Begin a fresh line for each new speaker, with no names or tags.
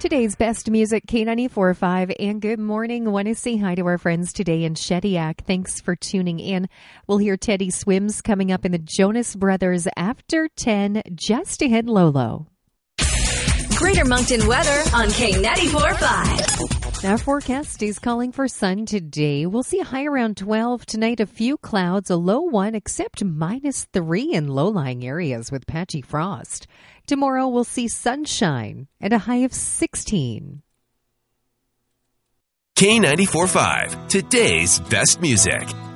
Today's best music, K94.5, and good morning. Want to say hi to our friends today in Shediac. Thanks for tuning in. We'll hear Teddy Swims coming up in the Jonas Brothers after 10, just ahead Lolo.
Greater Moncton weather on K94.5.
Our forecast is calling for sun today. We'll see a high around 12 tonight, a few clouds, a low 1, except -3 in low-lying areas with patchy frost. Tomorrow we'll see sunshine and a high of 16.
K94.5, today's best music.